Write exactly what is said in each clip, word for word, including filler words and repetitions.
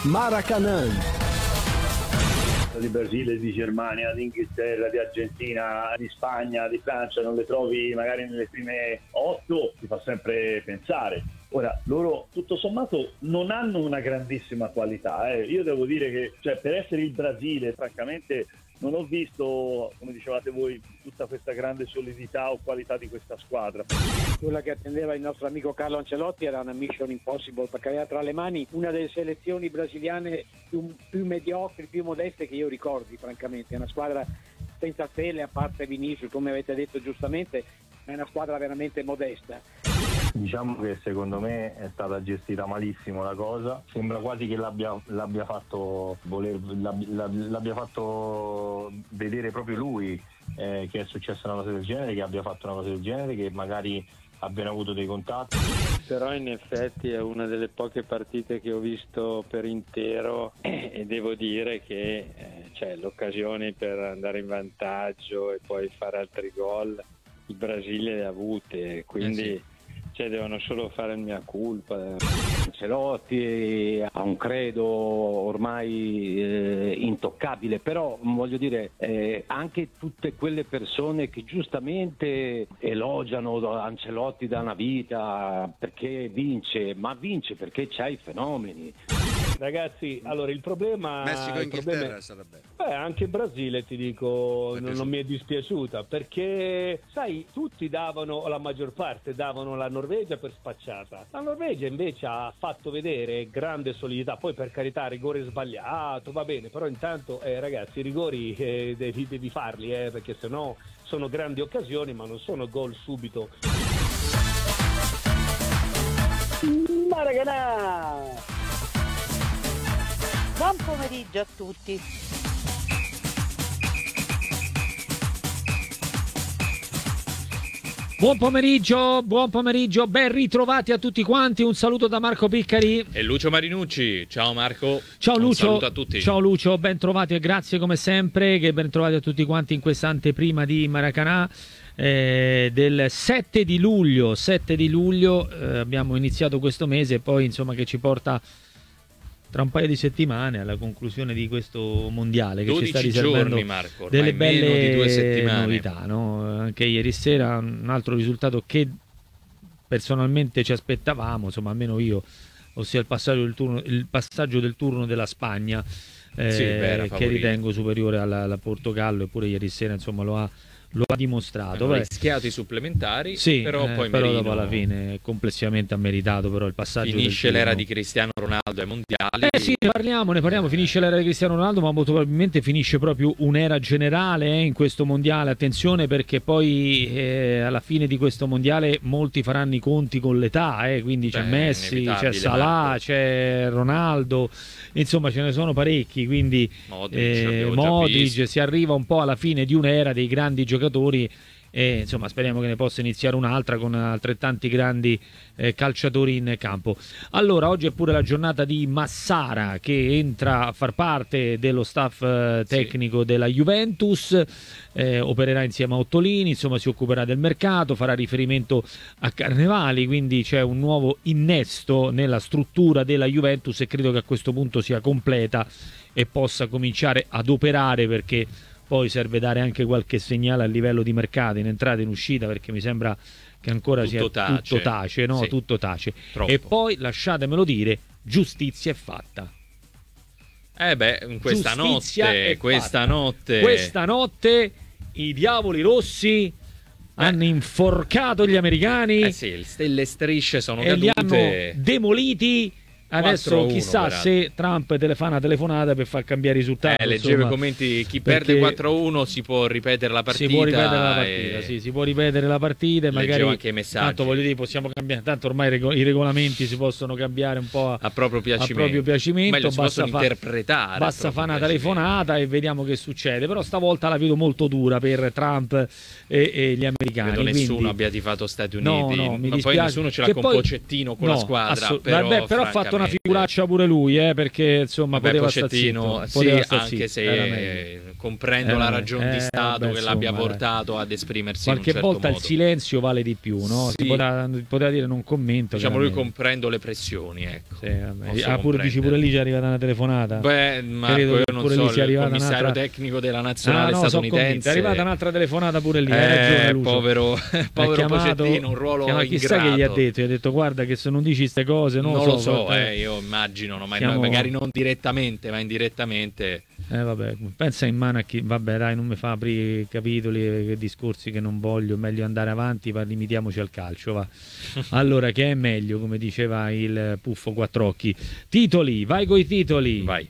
Maracanã. Di Brasile, di Germania, di Inghilterra, di Argentina, di Spagna, di Francia, non le trovi magari nelle prime otto, ti fa sempre pensare. Ora, loro tutto sommato non hanno una grandissima qualità, eh. Io devo dire che, cioè, per essere il Brasile, francamente, non ho visto, come dicevate voi, tutta questa grande solidità o qualità di questa squadra. Quella che attendeva il nostro amico Carlo Ancelotti era una mission impossible, perché aveva tra le mani una delle selezioni brasiliane più, più mediocri, più modeste che io ricordi, francamente. È una squadra senza stelle, a parte Vinicius, come avete detto giustamente, è una squadra veramente modesta. Diciamo che secondo me è stata gestita malissimo la cosa, sembra quasi che l'abbia, l'abbia fatto voler, l'abbia, l'abbia fatto vedere proprio lui eh, che è successa una cosa del genere, che abbia fatto una cosa del genere, che magari abbiano avuto dei contatti. Però in effetti è una delle poche partite che ho visto per intero e devo dire che eh, cioè, l'occasione per andare in vantaggio e poi fare altri gol il Brasile le ha avute, quindi eh sì. Cioè devono solo fare il mia colpa. Ancelotti ha un credo ormai eh, intoccabile, però voglio dire eh, anche tutte quelle persone che giustamente elogiano Ancelotti da una vita perché vince, ma vince perché c'ha i fenomeni. Ragazzi, allora il problema Messico e Inghilterra problema è, sarebbe. Beh, anche Brasile ti dico non, non mi è dispiaciuta, perché sai, tutti davano, la maggior parte davano la Norvegia per spacciata. La Norvegia invece ha fatto vedere grande solidità, poi per carità rigore sbagliato, va bene, però intanto eh, ragazzi i rigori eh, devi, devi farli, eh, perché sennò sono grandi occasioni ma non sono gol subito. Maracanã! Buon pomeriggio a tutti. Buon pomeriggio, buon pomeriggio, ben ritrovati a tutti quanti, un saluto da Marco Piccari e Lucio Marinucci. Ciao Marco. Ciao Lucio. Un saluto a tutti. Ciao Lucio, ben trovati e grazie come sempre, che ben trovati a tutti quanti in questa anteprima di Maracanã eh, del sette di luglio. sette di luglio eh, abbiamo iniziato questo mese, poi insomma che ci porta tra un paio di settimane alla conclusione di questo mondiale che ci sta riservando giorni, Marco, delle belle meno di due settimane. novità, no? Anche ieri sera un altro risultato che personalmente ci aspettavamo, insomma almeno io, ossia il passaggio del turno, il passaggio del turno della Spagna eh, sì, beh, che ritengo superiore alla, alla Portogallo, eppure ieri sera insomma lo ha lo ha dimostrato. Hanno rischiato i supplementari, sì, però eh, poi però Merino dopo alla fine complessivamente ha meritato però il passaggio finisce del l'era di Cristiano Ronaldo ai mondiali. Eh sì, ne parliamo, ne parliamo, finisce l'era di Cristiano Ronaldo, ma molto probabilmente finisce proprio un'era generale eh, in questo mondiale. Attenzione, perché poi eh, alla fine di questo mondiale molti faranno i conti con l'età, eh, quindi c'è Beh, Messi, c'è Salah, Marco. C'è Ronaldo, insomma ce ne sono parecchi, quindi Modric, eh, Modric si arriva un po' alla fine di un'era dei grandi giocatori e insomma speriamo che ne possa iniziare un'altra con altrettanti grandi eh, calciatori in campo. Allora, oggi è pure la giornata di Massara, che entra a far parte dello staff eh, tecnico sì. della Juventus, eh, opererà insieme a Ottolini, insomma si occuperà del mercato, farà riferimento a Carnevali, quindi c'è un nuovo innesto nella struttura della Juventus e credo che a questo punto sia completa e possa cominciare ad operare, perché poi serve dare anche qualche segnale a livello di mercato, in entrata e in uscita, perché mi sembra che ancora tutto sia tace. tutto tace, no? Sì. Tutto tace. Troppo. E poi, lasciatemelo dire, giustizia è fatta. Eh beh, questa giustizia notte, questa fatta. notte... Questa notte i Diavoli Rossi eh. hanno inforcato gli americani. Eh sì, le strisce sono e cadute. li hanno demoliti. Adesso chissà peraltro. se Trump telefona una telefonata per far cambiare i risultati. Eh, leggevo i commenti, chi perde quattro a uno si può ripetere la partita. Si può ripetere la partita, e... sì, si può ripetere la partita e magari anche i messaggi. Tanto voglio dire, possiamo cambiare, tanto ormai i, rego- i regolamenti si possono cambiare un po' a, a proprio piacimento. A proprio piacimento. Meglio, si basta possono fa- interpretare. Basta fare una telefonata e vediamo che succede. Però stavolta la vedo molto dura per Trump e, e gli americani. Credo nessuno quindi... abbia tifato Stati Uniti. No, no, mi ma dispiace. poi nessuno ce l'ha che con poi... Pochettino con no, la squadra. assolut- però, Vabbè, però ha fatto una figura figuraccia pure lui, eh, perché insomma Vabbè, poteva Pochettino, sta zitto, poteva sì, sta anche zitto, se comprendo Era la meglio. ragione di Eh, Stato vabbè, che l'abbia insomma, portato ad esprimersi qualche in un certo volta modo. il silenzio vale di più, no? Sì. Si poteva, poteva dire non commento. Diciamo lui chiaramente. comprendo le pressioni, ecco. Sì, vabbè. Posso Ah, pure, dici pure lì ci è arrivata una telefonata. Beh, Marco, Credo io che non pure so, lì sia il arrivata commissario un'altra... tecnico della Ah, nazionale no, so statunitense. convinto. È arrivata un'altra telefonata pure lì, hai Eh, ragione Lucio. povero, povero chiamato, Pochettino, un ruolo chiama, chissà ingrato. che gli ha detto, gli ha detto guarda che se non dici queste cose non, Non lo lo so, so, eh, io immagino, no, ma Siamo- magari non direttamente, ma indirettamente. Eh vabbè, pensa in mano a chi, vabbè dai, non mi fa aprire capitoli e discorsi che non voglio, meglio andare avanti, ma limitiamoci al calcio, va. Allora, che è meglio, come diceva il Puffo Quattrocchi. Titoli, vai coi titoli. Vai.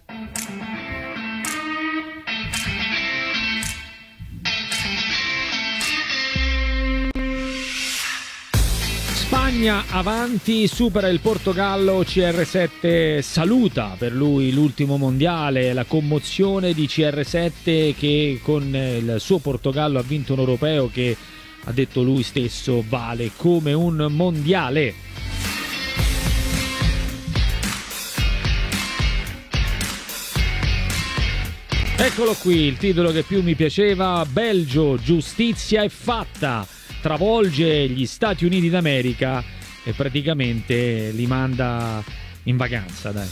Spagna avanti, supera il Portogallo, C R sette saluta per lui l'ultimo mondiale, la commozione di C R sette che con il suo Portogallo ha vinto un europeo che ha detto lui stesso vale come un mondiale. Eccolo qui, il titolo che più mi piaceva, Belgio, giustizia è fatta. Travolge gli Stati Uniti d'America e praticamente li manda in vacanza, dai.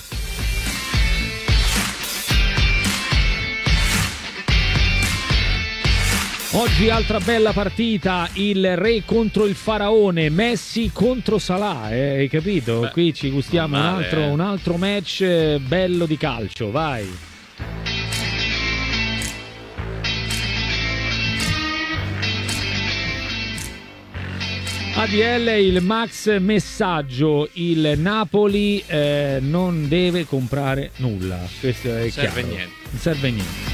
Oggi altra bella partita, il re contro il faraone, Messi contro Salah, eh, hai capito? Beh, qui ci gustiamo un male, altro, eh. un altro match eh, bello di calcio, vai. A D L il Max messaggio, il Napoli eh, non deve comprare nulla, questo è Non serve chiaro. niente. Non serve niente.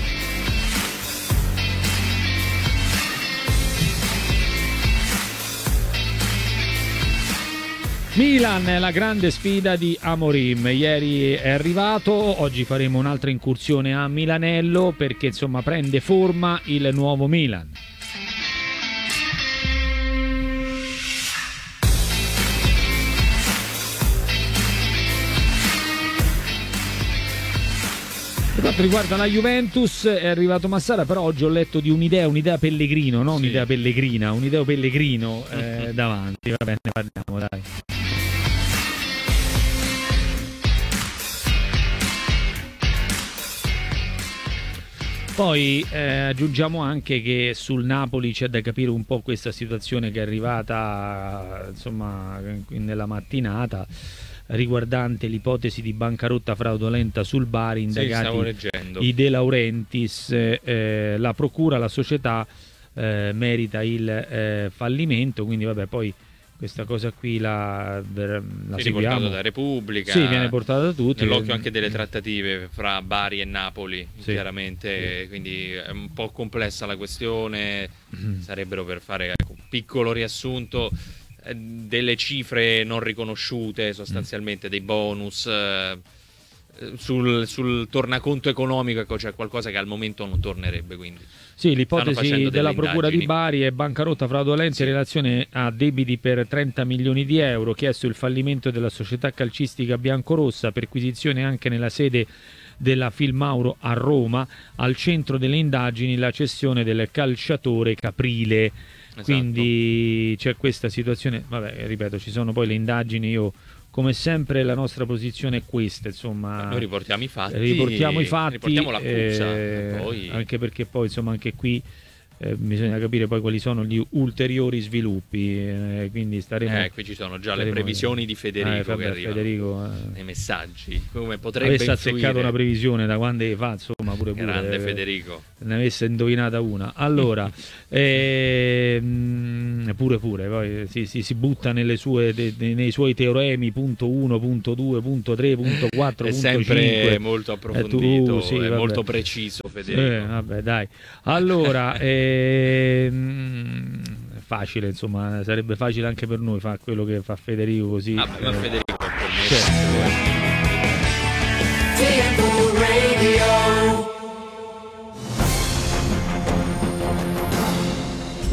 Milan, la grande sfida di Amorim, ieri è arrivato, oggi faremo un'altra incursione a Milanello perché insomma prende forma il nuovo Milan. Per quanto riguarda la Juventus è arrivato Massara, però oggi ho letto di un'idea, un'idea Pellegrino, non Sì. un'idea Pellegrina, un'idea Pellegrino eh, davanti, va bene, ne parliamo, dai. Poi eh, aggiungiamo anche che sul Napoli c'è da capire un po' questa situazione che è arrivata insomma nella mattinata riguardante l'ipotesi di bancarotta fraudolenta sul Bari, Sì, stavo indagati leggendo. i De Laurentiis, eh, la procura, la società eh, merita il eh, fallimento, quindi vabbè poi questa cosa qui la, la Sì, seguiamo. riportato da Repubblica. Sì, viene portata da tutti. Nell'occhio anche delle trattative fra Bari e Napoli, Sì. chiaramente, Sì. quindi è un po' complessa la questione. Mm. Sarebbero, per fare ecco, un piccolo riassunto, eh, delle cifre non riconosciute, sostanzialmente dei bonus. eh, Sul, sul tornaconto economico, ecco, c'è qualcosa che al momento non tornerebbe, quindi Sì, stanno l'ipotesi facendo della delle procura indagini. di Bari è bancarotta fraudolenta Sì. in relazione a debiti per trenta milioni di euro, chiesto il fallimento della società calcistica biancorossa, perquisizione anche nella sede della Filmauro a Roma, al centro delle indagini la cessione del calciatore Caprile. Esatto. Quindi c'è questa situazione, vabbè, ripeto, ci sono poi le indagini, io come sempre la nostra posizione è questa, insomma. Noi riportiamo i fatti, riportiamo i fatti, riportiamo l'accusa, eh, poi... anche perché poi insomma anche qui eh, bisogna capire poi quali sono gli ulteriori sviluppi, eh, quindi staremo Eh, qui ci sono già le staremo- previsioni di Federico eh, vabbè, che arrivano Federico, eh, nei messaggi, come potrebbe avesse influire. azzeccato una previsione da quando fa, insomma, pure pure Grande eh, Federico. ne avesse indovinata una. Allora, ehm, pure pure, poi si, si, si butta nelle sue, de, de, nei suoi teoremi punto uno, punto due, punto tre, punto quattro, È punto sempre cinque. molto Eh, tu- approfondito, sì, è vabbè. molto preciso Federico. Eh, vabbè, dai. Allora, ehm, è facile, insomma, sarebbe facile anche per noi fare quello che fa Federico così. Ah, ma eh, Federico ha permesso. certo.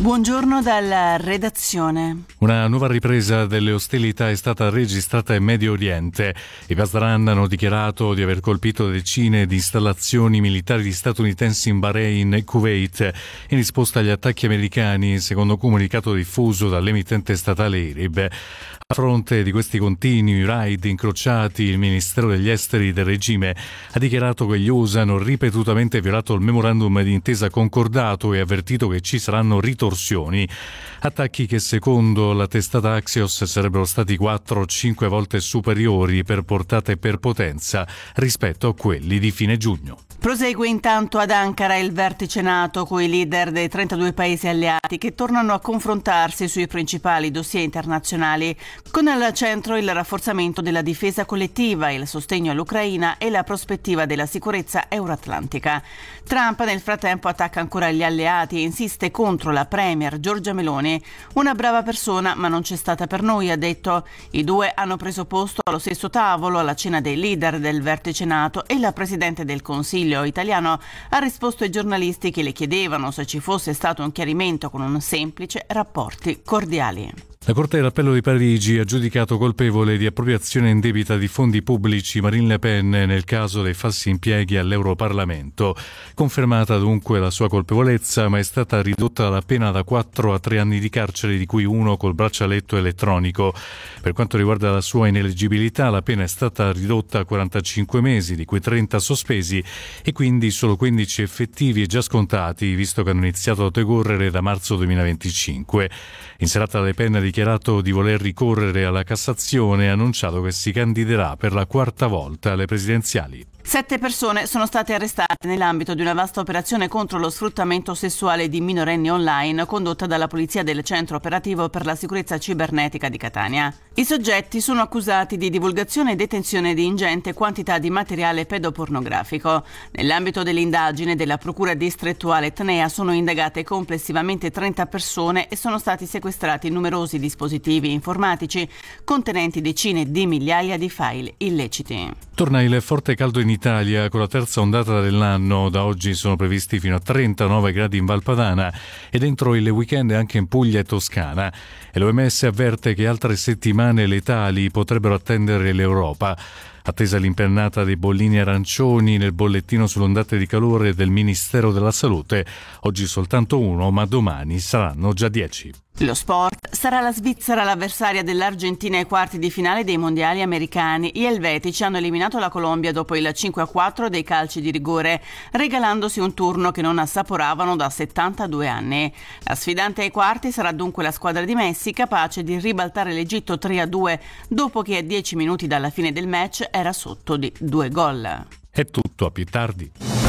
Buongiorno dalla redazione. Una nuova ripresa delle ostilità è stata registrata in Medio Oriente. I Pasdaran hanno dichiarato di aver colpito decine di installazioni militari statunitensi in Bahrain e Kuwait in risposta agli attacchi americani, secondo un comunicato diffuso dall'emittente statale IRIB. A fronte di questi continui raid incrociati, il Ministero degli Esteri del regime ha dichiarato che gli U S A hanno ripetutamente violato il memorandum di intesa concordato e avvertito che ci saranno ritorsioni. Attacchi che secondo la testata Axios sarebbero stati quattro o cinque volte superiori per portata e per potenza rispetto a quelli di fine giugno. Prosegue intanto ad Ankara il vertice NATO con i leader dei trentadue paesi alleati che tornano a confrontarsi sui principali dossier internazionali, con al centro il rafforzamento della difesa collettiva, il sostegno all'Ucraina e la prospettiva della sicurezza euroatlantica. Trump nel frattempo attacca ancora gli alleati e insiste contro la premier Giorgia Meloni. Una brava persona, ma non c'è stata per noi, ha detto. I due hanno preso posto allo stesso tavolo alla cena dei leader del vertice NATO e la Presidente del Consiglio italiano ha risposto ai giornalisti che le chiedevano se ci fosse stato un chiarimento con un semplice rapporti cordiali. La Corte d'Appello di Parigi ha giudicato colpevole di appropriazione indebita di fondi pubblici Marine Le Pen nel caso dei falsi impieghi all'Europarlamento. Confermata dunque la sua colpevolezza, ma è stata ridotta la pena da quattro a tre anni di carcere, di cui uno col braccialetto elettronico. Per quanto riguarda la sua ineleggibilità, la pena è stata ridotta a quarantacinque mesi, di cui trenta sospesi, e quindi solo quindici effettivi e già scontati, visto che hanno iniziato a decorrere da marzo duemilaventicinque. In serata Le Pen ha dichiarato di voler ricorrere alla Cassazione e ha annunciato che si candiderà per la quarta volta alle presidenziali. Sette persone sono state arrestate nell'ambito di una vasta operazione contro lo sfruttamento sessuale di minorenni online condotta dalla polizia del Centro Operativo per la Sicurezza Cibernetica di Catania. I soggetti sono accusati di divulgazione e detenzione di ingente quantità di materiale pedopornografico. Nell'ambito dell'indagine della Procura distrettuale Etnea sono indagate complessivamente trenta persone e sono stati sequestrati numerosi dispositivi informatici contenenti decine di migliaia di file illeciti. Torna il forte caldo in Italia con la terza ondata dell'anno. Da oggi sono previsti fino a trentanove gradi in Valpadana e dentro il weekend anche in Puglia e Toscana. E l'O M S avverte che altre settimane letali potrebbero attendere l'Europa. Attesa l'impennata dei bollini arancioni nel bollettino sulle ondate di calore del Ministero della Salute. Oggi soltanto uno, ma domani saranno già dieci. Lo sport: sarà la Svizzera l'avversaria dell'Argentina ai quarti di finale dei mondiali americani. Gli elvetici hanno eliminato la Colombia dopo il cinque a quattro dei calci di rigore, regalandosi un turno che non assaporavano da settantadue anni. La sfidante ai quarti sarà dunque la squadra di Messi, capace di ribaltare l'Egitto tre a due dopo che a dieci minuti dalla fine del match era sotto di due gol. È tutto, a più tardi.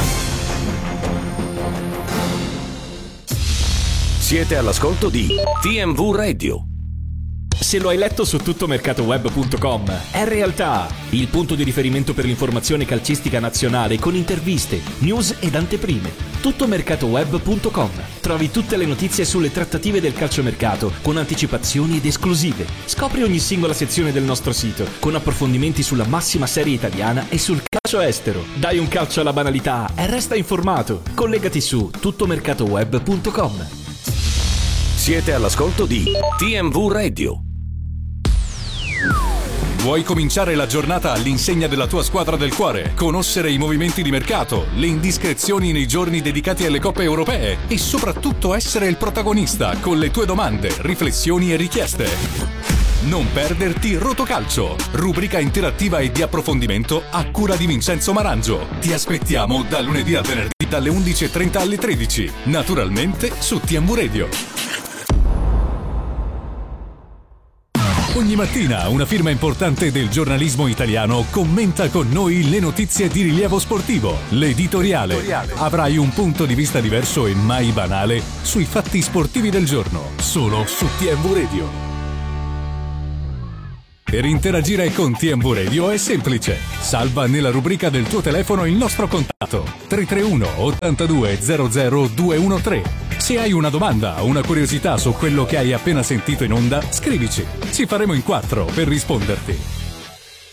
Siete all'ascolto di T M V Radio. Se lo hai letto su tuttomercatoweb punto com, è realtà, il punto di riferimento per l'informazione calcistica nazionale con interviste, news ed anteprime. tuttomercatoweb punto com. Trovi tutte le notizie sulle trattative del calciomercato con anticipazioni ed esclusive. Scopri ogni singola sezione del nostro sito con approfondimenti sulla massima serie italiana e sul calcio estero. Dai un calcio alla banalità e resta informato. Collegati su tuttomercatoweb punto com. Siete all'ascolto di T M V Radio. Vuoi cominciare la giornata all'insegna della tua squadra del cuore? Conoscere i movimenti di mercato, le indiscrezioni nei giorni dedicati alle coppe europee e soprattutto essere il protagonista con le tue domande, riflessioni e richieste. Non perderti Rotocalcio, rubrica interattiva e di approfondimento a cura di Vincenzo Marangio. Ti aspettiamo da lunedì a venerdì dalle undici e trenta alle tredici, naturalmente su T M V Radio. Ogni mattina una firma importante del giornalismo italiano commenta con noi le notizie di rilievo sportivo. L'editoriale. Avrai un punto di vista diverso e mai banale sui fatti sportivi del giorno, solo su T M V Radio. Per interagire con T M V Radio è semplice. Salva nella rubrica del tuo telefono il nostro contatto tre tre uno ottantadue zero zero due uno tre. Se hai una domanda o una curiosità su quello che hai appena sentito in onda, scrivici. Ci faremo in quattro per risponderti.